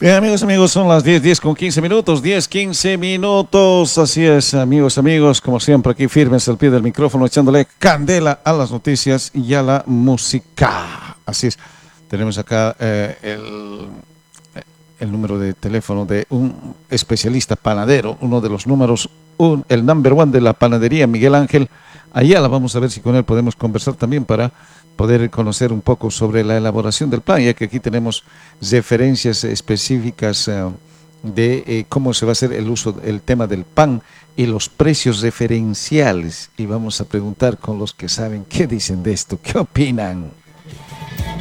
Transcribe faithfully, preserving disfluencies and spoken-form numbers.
Bien, amigos, amigos, son las diez, diez con quince minutos, diez, quince minutos. Así es, amigos, amigos, como siempre, aquí firmes al pie del micrófono, echándole candela a las noticias y a la música. Así es, tenemos acá eh, el, el número de teléfono de un especialista panadero, uno de los números, un, el number one de la panadería, Miguel Ángel Ayala. Vamos a ver si con él podemos conversar también para poder conocer un poco sobre la elaboración del pan, ya que aquí tenemos referencias específicas uh, de eh, cómo se va a hacer el uso, el tema del pan y los precios referenciales. Y vamos a preguntar con los que saben qué dicen de esto, qué opinan.